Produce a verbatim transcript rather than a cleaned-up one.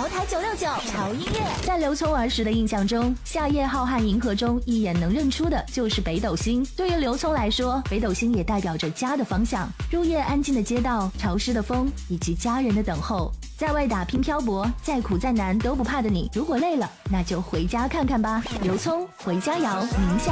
台九六九潮音乐。在刘聪儿时的印象中，夏夜浩瀚银河中一眼能认出的就是北斗星。对于刘聪来说，北斗星也代表着家的方向。入夜安静的街道，潮湿的风，以及家人的等候。在外打拼漂泊，再苦再难都不怕的你，如果累了，那就回家看看吧。刘聪，回家摇，宁夏。